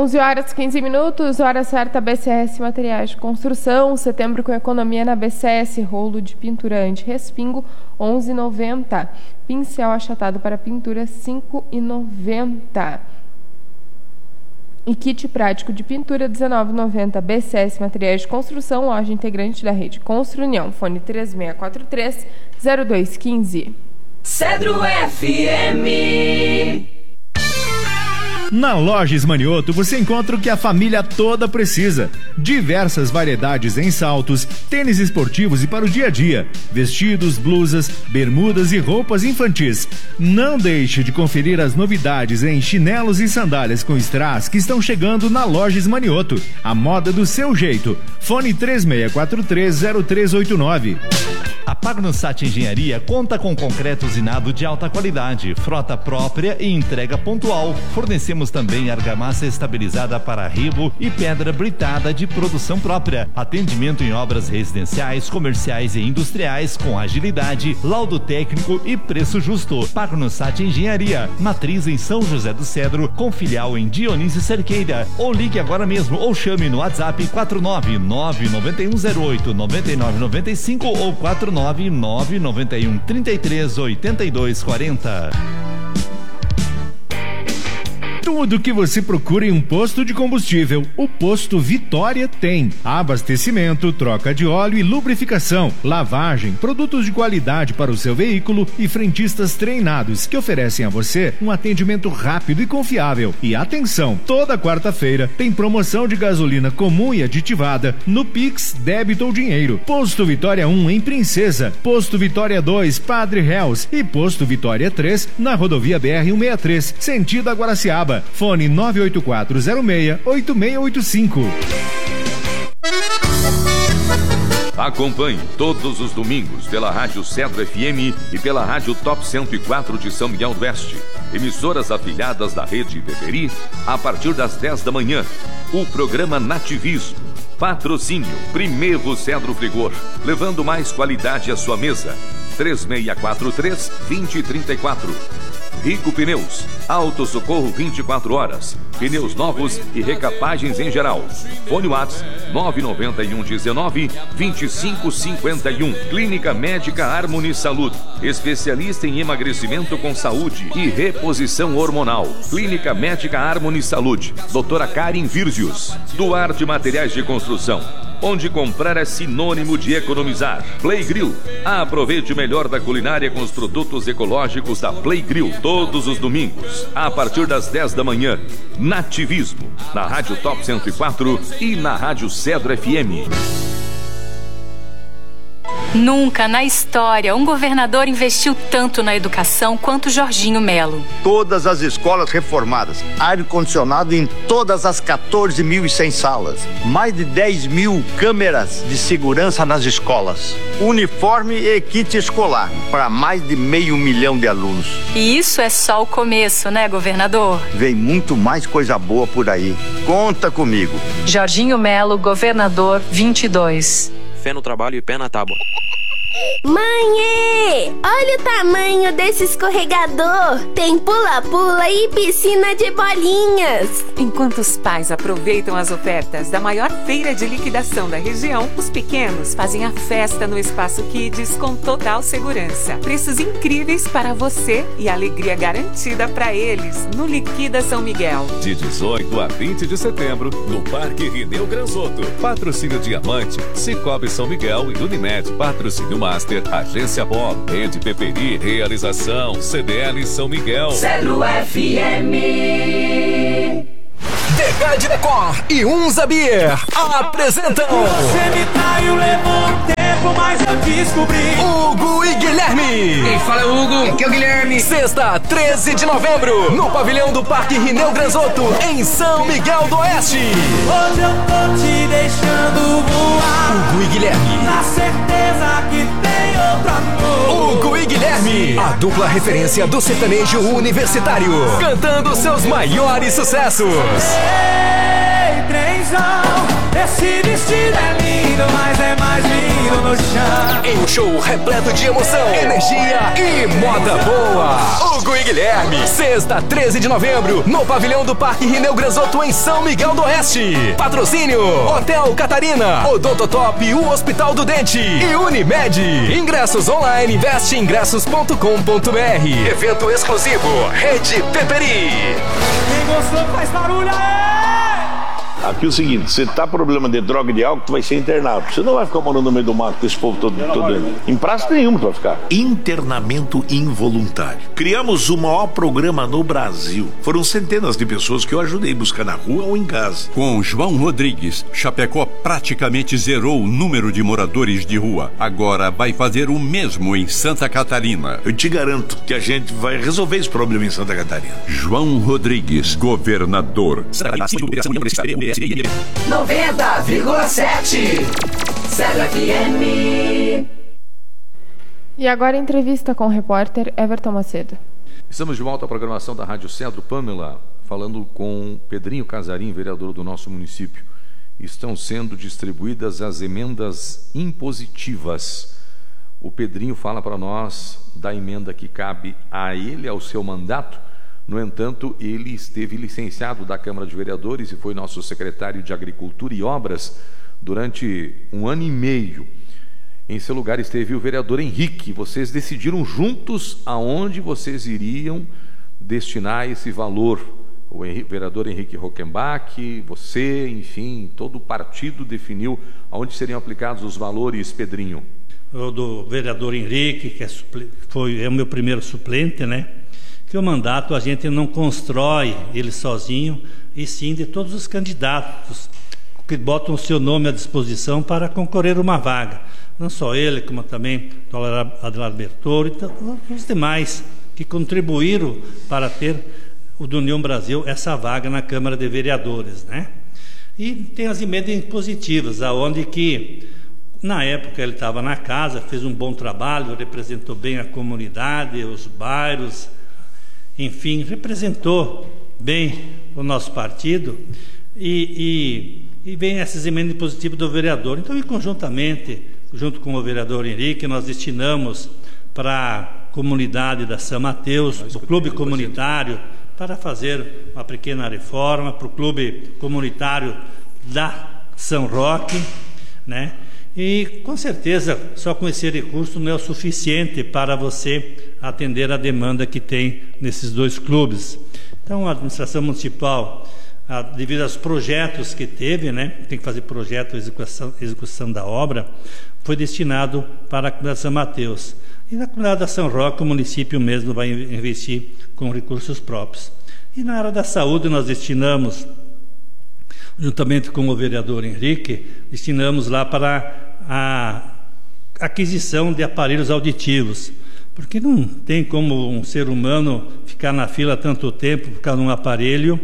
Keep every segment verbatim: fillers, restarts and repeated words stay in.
onze horas e quinze minutos, hora certa. B C S Materiais de Construção, setembro com economia na B C S, rolo de pintura anti-respingo onze reais e noventa centavos, pincel achatado para pintura cinco reais e noventa centavos. E kit prático de pintura dezenove reais e noventa centavos. B C S Materiais de Construção, loja integrante da rede Construnião, fone três seis quatro três, zero dois um cinco. Cedro F M. Na Lojas Manioto você encontra o que a família toda precisa. Diversas variedades em saltos, tênis esportivos e para o dia a dia, vestidos, blusas, bermudas e roupas infantis. Não deixe de conferir as novidades em chinelos e sandálias com strass que estão chegando na Lojas Manioto. A moda do seu jeito. Fone três seis quatro três, zero três oito nove. A Pagnussat Engenharia conta com concreto usinado de alta qualidade, frota própria e entrega pontual. Fornecemos também argamassa estabilizada para rebo e pedra britada de produção própria. Atendimento em obras residenciais, comerciais e industriais com agilidade, laudo técnico e preço justo. Pagnussat Engenharia, matriz em São José do Cedro, com filial em Dionísio Cerqueira. Ou ligue agora mesmo ou chame no WhatsApp quatro nove nove nove um zero oito nove nove nove cinco ou quatro nove nove nove um três três oito dois quatro zero. Tudo que você procura em um posto de combustível, o Posto Vitória tem. Abastecimento, troca de óleo e lubrificação, lavagem, produtos de qualidade para o seu veículo e frentistas treinados que oferecem a você um atendimento rápido e confiável. E atenção, toda quarta-feira tem promoção de gasolina comum e aditivada no Pix, débito ou dinheiro. Posto Vitória um em Princesa, Posto Vitória dois, Padre Reus e Posto Vitória três na rodovia B R cento e sessenta e três, sentido Guaraciaba. Fone nove oito quatro zero seis oito seis oito cinco. Acompanhe todos os domingos pela Rádio Cedro F M e pela Rádio Top cento e quatro de São Miguel do Oeste, emissoras afiliadas da rede Beberi, a partir das dez da manhã, o programa Nativismo. Patrocínio Primeiro Cedro Frigor, levando mais qualidade à sua mesa. três seis quatro três, dois zero três quatro. Rico Pneus, Auto Socorro vinte e quatro horas, pneus novos e recapagens em geral. Fone WhatsApp nove nove um dezenove, vinte e cinco cinquenta e um. Clínica Médica Harmony Saúde, especialista em emagrecimento com saúde e reposição hormonal. Clínica Médica Harmony Saúde, doutora Karen Virzius. Duarte Materiais de Construção, onde comprar é sinônimo de economizar. Play Grill, aproveite o melhor da culinária com os produtos ecológicos da Play Grill, todos os domingos, a partir das dez da manhã. Nativismo, na Rádio Top cento e quatro e na Rádio Cedro F M. Nunca na história um governador investiu tanto na educação quanto Jorginho Melo. Todas as escolas reformadas, ar-condicionado em todas as quatorze mil e cem salas, mais de dez mil câmeras de segurança nas escolas, uniforme e kit escolar para mais de meio milhão de alunos. E isso é só o começo, né, governador? Vem muito mais coisa boa por aí. Conta comigo. Jorginho Melo, governador vinte e dois. Fé no trabalho e pé na tábua. Mãe, olha o tamanho desse escorregador. Tem pula-pula e piscina de bolinhas. Enquanto os pais aproveitam as ofertas da maior feira de liquidação da região, os pequenos fazem a festa no Espaço Kids com total segurança. Preços incríveis para você e alegria garantida para eles no Liquida São Miguel. De dezoito a vinte de setembro, no Parque Rineu Granzotto. Patrocínio Diamante, Cicobi São Miguel e Unimed. Patrocínio Master, Agência Bob, Rede Peperi, Realização, C D L São Miguel. Cedro F M. Decade Decor e Unza Beer apresentam. Você me traiu, levou um tempo, mas eu descobri. Hugo e Guilherme. Quem fala é o Hugo, aqui é o Guilherme. Sexta, treze de novembro, no pavilhão do Parque Rineu Granzotto, em São Miguel do Oeste. Hoje eu tô te deixando voar. Hugo e Guilherme. Na certeza que tem outro amor. Hugo e Guilherme, a dupla referência do sertanejo universitário, cantando seus maiores sucessos. Ei, trenzão. Esse vestido é lindo, mas é mais lindo no chão. Em um show repleto de emoção, energia e moda boa. Hugo e Guilherme, sexta, treze de novembro, no pavilhão do Parque Rineu Granzotto, em São Miguel do Oeste. Patrocínio: Hotel Catarina, Odontotop, o Hospital do Dente e Unimed. Ingressos online, veste ingressos ponto com ponto br. Evento exclusivo, Rede Peperi. Quem gostou faz barulho aí! Aqui é o seguinte, se tá problema de droga e de álcool, tu vai ser internado. Você não vai ficar morando no meio do mato com esse povo todo, todo em praça nenhuma tu vai ficar. Internamento involuntário. Criamos o maior programa no Brasil. Foram centenas de pessoas que eu ajudei a buscar na rua ou em casa. Com João Rodrigues, Chapecó praticamente zerou o número de moradores de rua. Agora vai fazer o mesmo em Santa Catarina. Eu te garanto que a gente vai resolver esse problema em Santa Catarina. João Rodrigues, governador. noventa vírgula sete Cedro F M. E agora entrevista com o repórter Everton Macedo. Estamos de volta à programação da Rádio Cedro. Pamela, falando com Pedrinho Casarim, vereador do nosso município. Estão sendo distribuídas as emendas impositivas. O Pedrinho fala para nós da emenda que cabe a ele, ao seu mandato. No entanto, ele esteve licenciado da Câmara de Vereadores e foi nosso secretário de Agricultura e Obras durante um ano e meio. Em seu lugar esteve o vereador Henrique. Vocês decidiram juntos aonde vocês iriam destinar esse valor. O vereador Henrique Rockenbach, você, enfim, todo o partido definiu aonde seriam aplicados os valores, Pedrinho. O do vereador Henrique, que é, foi, é o meu primeiro suplente, né? Que o mandato a gente não constrói ele sozinho, e sim de todos os candidatos que botam o seu nome à disposição para concorrer uma vaga. Não só ele, como também o Adelar Bertoro e os demais que contribuíram para ter o do União Brasil essa vaga na Câmara de Vereadores, né? E tem as emendas positivas, aonde que na época ele estava na casa, fez um bom trabalho, representou bem a comunidade, os bairros, enfim, representou bem o nosso partido, e, e, e vem essas emendas positivas do vereador. Então, e conjuntamente, junto com o vereador Henrique, nós destinamos para a comunidade da São Mateus, o clube comunitário, para fazer uma pequena reforma, para o clube comunitário da São Roque, né? E com certeza só com esse recurso não é o suficiente para você atender a demanda que tem nesses dois clubes. Então a administração municipal, a, devido aos projetos que teve, né, tem que fazer projeto, execução, execução da obra, foi destinado para a comunidade de São Mateus. E na comunidade da São Roque o município mesmo vai investir com recursos próprios. E na área da saúde nós destinamos, juntamente com o vereador Henrique, destinamos lá para a aquisição de aparelhos auditivos, porque não tem como um ser humano ficar na fila tanto tempo, ficar num aparelho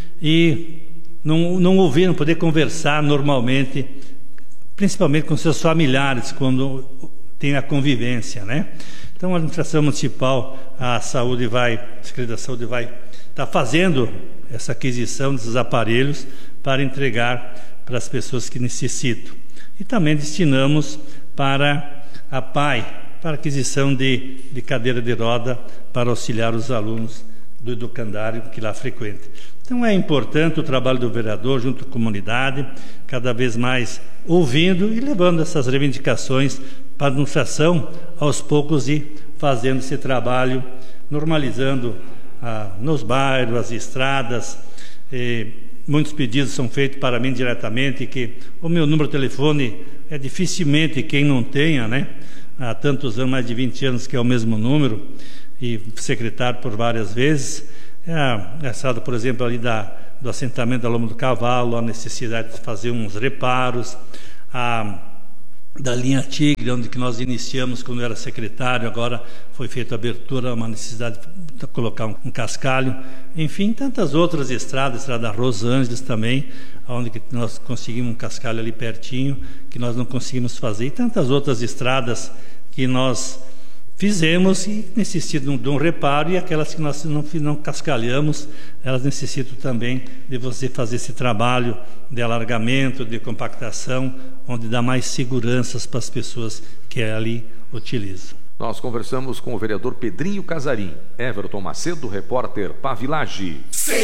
e não, não ouvir, não poder conversar normalmente, principalmente com seus familiares, quando tem a convivência, né? Então a administração municipal, a saúde vai, a Secretaria da Saúde vai estar fazendo essa aquisição desses aparelhos para entregar para as pessoas que necessitam. E também destinamos para a P A I, para aquisição de, de cadeira de roda para auxiliar os alunos do educandário que lá frequentam. Então é importante o trabalho do vereador junto com a comunidade, cada vez mais ouvindo e levando essas reivindicações para a administração, aos poucos e fazendo esse trabalho, normalizando ah, nos bairros, as estradas. eh, Muitos pedidos são feitos para mim diretamente, que o meu número de telefone é dificilmente quem não tenha, né? Há tantos anos, mais de vinte anos que é o mesmo número, e secretário por várias vezes. É a estrada, por exemplo, ali da, do assentamento da Loma do Cavalo, a necessidade de fazer uns reparos, a da linha Tigre, onde que nós iniciamos quando eu era secretário, agora foi feita a abertura, uma necessidade de colocar um, um cascalho, enfim, tantas outras estradas, estrada Rosângeles também, onde que nós conseguimos um cascalho ali pertinho, que nós não conseguimos fazer, e tantas outras estradas que nós fizemos e necessitam de um reparo, e aquelas que nós não, não cascalhamos, elas necessitam também de você fazer esse trabalho de alargamento, de compactação, onde dá mais seguranças para as pessoas que ali utilizam. Nós conversamos com o vereador Pedrinho Casarim. Everton Macedo, repórter Pavilage.